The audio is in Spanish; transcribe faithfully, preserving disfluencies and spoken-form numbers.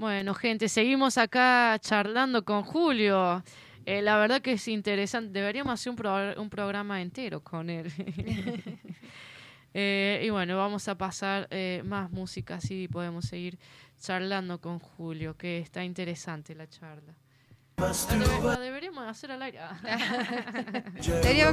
Bueno, gente, seguimos acá charlando con Julio. Eh, la verdad que es interesante. Deberíamos hacer un, pro- un programa entero con él. eh, y bueno, vamos a pasar eh, más música, así podemos seguir charlando con Julio, que está interesante la charla. La, debe- la deberíamos hacer al aire. Sería